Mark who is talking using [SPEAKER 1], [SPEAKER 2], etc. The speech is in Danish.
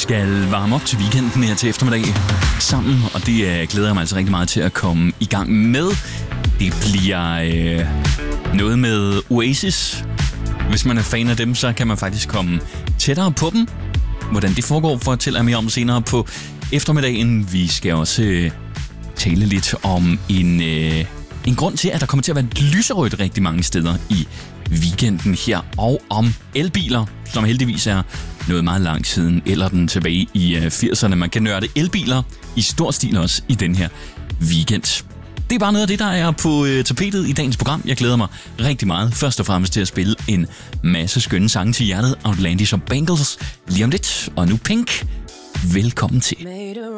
[SPEAKER 1] skal varme op til weekenden her til eftermiddag sammen, og det glæder jeg mig altså rigtig meget til at komme i gang med. Det bliver noget med Oasis. Hvis man er fan af dem, så kan man faktisk komme tættere på dem. Hvordan det foregår, fortæller jeg mere om senere på eftermiddagen. Vi skal også tale lidt om en grund til, at der kommer til at være lyserødt rigtig mange steder i weekenden her, og om elbiler, som heldigvis er noget meget langt siden, eller den tilbage i 80'erne. Man kan nørde elbiler i stor stil også i den her weekend. Det er bare noget af det, der er på tapetet i dagens program. Jeg glæder mig rigtig meget, først og fremmest til at spille en masse skønne sange til hjertet. Outlandish og Bangles lige om lidt, og nu Pink. Velkommen til.